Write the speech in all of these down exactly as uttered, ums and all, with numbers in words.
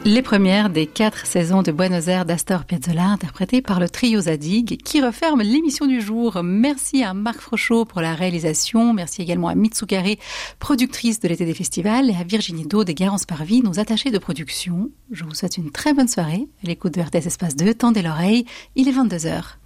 Les premières des quatre saisons de Buenos Aires d'Astor Piazzolla, interprétées par le trio Zadig, qui referme l'émission du jour. Merci à Marc Frochot pour la réalisation. Merci également à Mitsukari, productrice de l'été des festivals, et à Virginie Daude et Garance Parvy, nos attachés de production. Je vous souhaite une très bonne soirée. À l'écoute de R T S Espace deux, tendez l'oreille. Il est vingt-deux heures.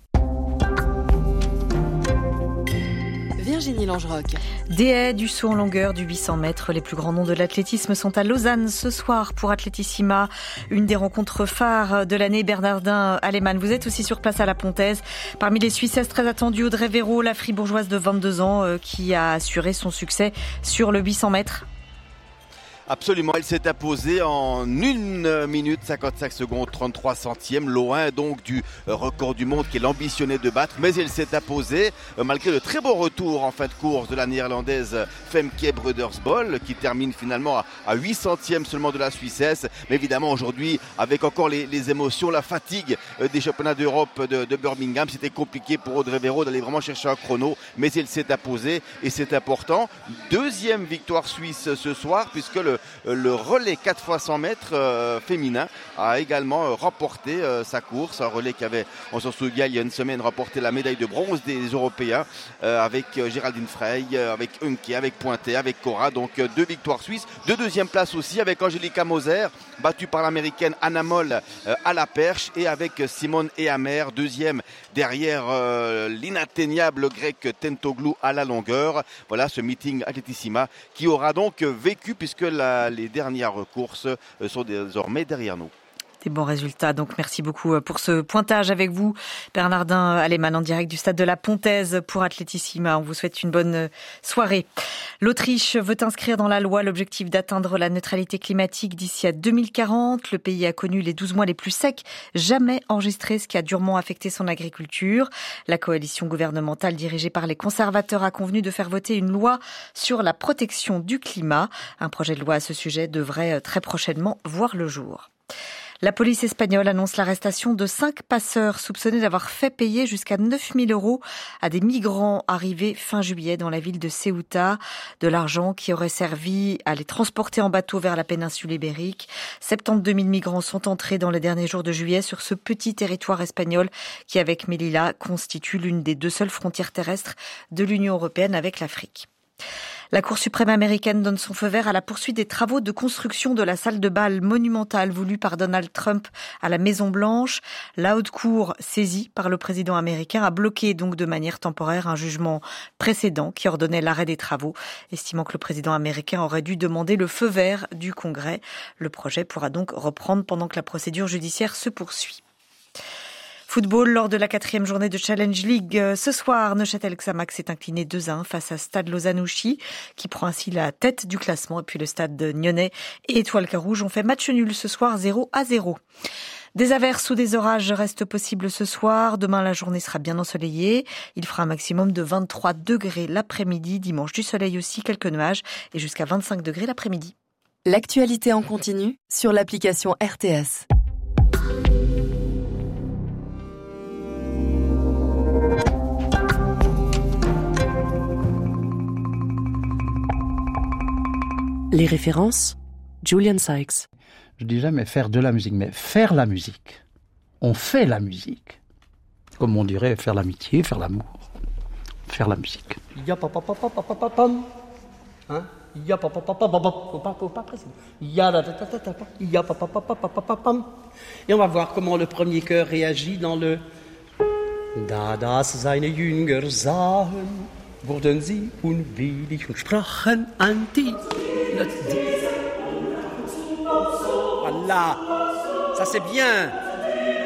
Virginie Langeroc. Des haies, du saut en longueur, du huit cents mètres. Les plus grands noms de l'athlétisme sont à Lausanne ce soir pour Atletissima. Une des rencontres phares de l'année. Bernardin Alemann, vous êtes aussi sur place à la Pontaise. Parmi les Suissesses très attendues, Audrey Véro, la fribourgeoise de vingt-deux ans, euh, qui a assuré son succès sur le huit cents mètres. Absolument, elle s'est imposée en une minute cinquante-cinq secondes trente-trois centièmes, loin donc du record du monde qu'elle ambitionnait de battre, mais elle s'est imposée malgré le très beau retour en fin de course de la néerlandaise Femke Brudersbol, qui termine finalement à huit centièmes seulement de la Suissesse. Mais évidemment aujourd'hui, avec encore les, les émotions, la fatigue des championnats d'Europe de, de Birmingham, c'était compliqué pour Audrey Véro d'aller vraiment chercher un chrono, mais elle s'est imposée et c'est important. Deuxième victoire suisse ce soir, puisque le Le relais quatre fois cent mètres euh, féminin a également euh, remporté euh, sa course. Un relais qui avait, on s'en souvient, il y a une semaine, remporté la médaille de bronze des Européens euh, avec euh, Géraldine Frey, euh, avec Unke, avec Pointet, avec Cora. Donc euh, deux victoires suisses. Deux deuxième places aussi avec Angelica Moser, battue par l'américaine Anna Moll euh, à la perche, et avec Simone Ehamer, deuxième derrière euh, l'inatteignable grec Tentoglou à la longueur. Voilà ce meeting Atletissima qui aura donc vécu, puisque la, les dernières courses sont désormais derrière nous. Des bons résultats, donc merci beaucoup pour ce pointage avec vous. Bernardin Alemann en direct du stade de la Pontaise pour Atletissima. On vous souhaite une bonne soirée. L'Autriche veut inscrire dans la loi l'objectif d'atteindre la neutralité climatique d'ici à deux mille quarante. Le pays a connu les douze mois les plus secs jamais enregistrés, ce qui a durement affecté son agriculture. La coalition gouvernementale dirigée par les conservateurs a convenu de faire voter une loi sur la protection du climat. Un projet de loi à ce sujet devrait très prochainement voir le jour. La police espagnole annonce l'arrestation de cinq passeurs soupçonnés d'avoir fait payer jusqu'à neuf mille euros à des migrants arrivés fin juillet dans la ville de Ceuta. De l'argent qui aurait servi à les transporter en bateau vers la péninsule ibérique. soixante-douze mille migrants sont entrés dans les derniers jours de juillet sur ce petit territoire espagnol qui, avec Melilla, constitue l'une des deux seules frontières terrestres de l'Union européenne avec l'Afrique. La Cour suprême américaine donne son feu vert à la poursuite des travaux de construction de la salle de bal monumentale voulue par Donald Trump à la Maison-Blanche. La Haute Cour, saisie par le président américain, a bloqué donc de manière temporaire un jugement précédent qui ordonnait l'arrêt des travaux, estimant que le président américain aurait dû demander le feu vert du Congrès. Le projet pourra donc reprendre pendant que la procédure judiciaire se poursuit. Football, lors de la quatrième journée de Challenge League, ce soir, Neuchâtel-Xamax s'est incliné deux à un face à Stade Lausanne-Ouchy, qui prend ainsi la tête du classement. Et puis le Stade Nyonnais et Étoile Carouge ont fait match nul ce soir, zéro à zéro. Des averses ou des orages restent possibles ce soir. Demain, la journée sera bien ensoleillée. Il fera un maximum de vingt-trois degrés l'après-midi. Dimanche, du soleil aussi, quelques nuages et jusqu'à vingt-cinq degrés l'après-midi. L'actualité en continu sur l'application R T S. Les références, Julian Sykes. Je dis jamais faire de la musique, mais faire la musique. On fait la musique. Comme on dirait faire l'amitié, faire l'amour. Faire la musique. Ya papa papa papa papa hein ya papa papa papa papa ya la ta ta ta ya papa papa papa papa. Et on va voir comment le premier chœur réagit dans le Da das seine Jünger sahen, wurden sie unwillig und sprachen anti. Voilà, ça c'est bien.